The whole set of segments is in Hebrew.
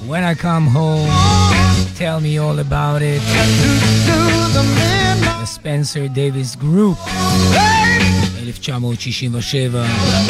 When I Come Home, Tell Me All About It, The Spencer Davis Group, 1967,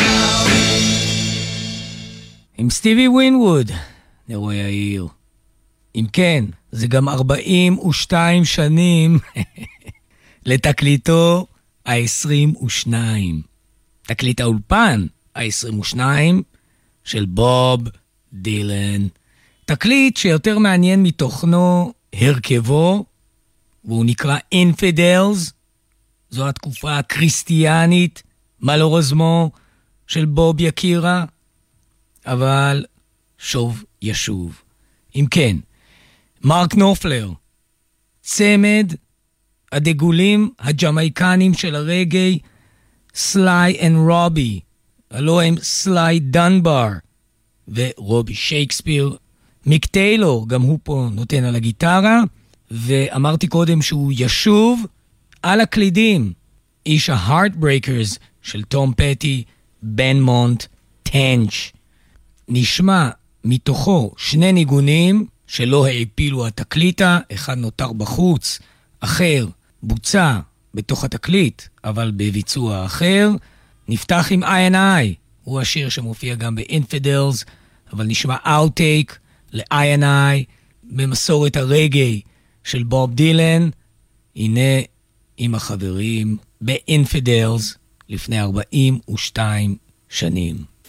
עם סטיבי ווינווד, נרוי העיר. אם כן, זה גם 42 שנים לתקליטו ה-22. תקליט האולפן ה-22 של בוב דילן. תקליט שיותר מעניין מתוכנו הרכבו, והוא נקרא Infidels. זו התקופה הקריסטיאנית, מלורזמו של בוב יקירה, אבל שוב ישוב. אם כן, מרק נופלר, צמד הדגולים הג'מייקנים של הרגעי, סליי אנד רובי, הלוא הם סליי דנבר ורובי שייקספיר. מיק טיילור, גם הוא פה נותן על הגיטרה, ואמרתי קודם שהוא ישוב על הקלידים, איש ההארטברייקרס של תום פטי, בנמונט טנץ'. נשמע מתוכו שני ניגונים שלא העפילו התקליטה, אחד נותר בחוץ, אחר בוצע בתוך התקליט, אבל בביצוע אחר. נפתח עם I&I, הוא השיר שמופיע גם ב-Infidels, אבל נשמע Outtake ל-I&I במסורת הרגעי של בוב דילן. הנה עם החברים ב-Infidels לפני 42 שנים.